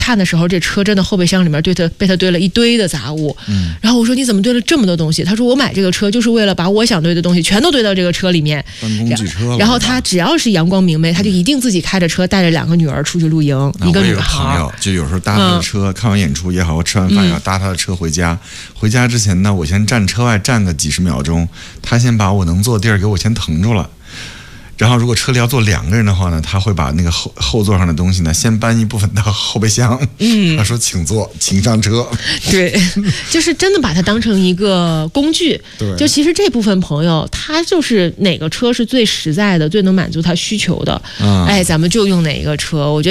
看的时候，这车真的后备箱里面被他堆了一堆的杂物。然后我说你怎么堆了这么多东西？他说我买这个车就是为了把我想堆的东西全都堆到这个车里面。 办公具车了。 然后他只要是阳光明媚，他就一定自己开着车带着2个女儿出去露营，一个女孩。 朋友就有时候搭他的车，看完演出也好，吃完饭要搭他的车回家。回家之前呢，我先站车外站个几十秒钟，他先把我能坐的地儿给我先腾住了。然后，如果车里要坐2个人的话呢，他会把那个后座上的东西呢，先搬一部分到后备箱。他说：“请坐，请上车。” 对，就是真的把它当成一个工具。 对， 就其实这部分朋友，他就是哪个车是最实在的、最能满足他需求的，哎，咱们就用哪一个车。我觉得。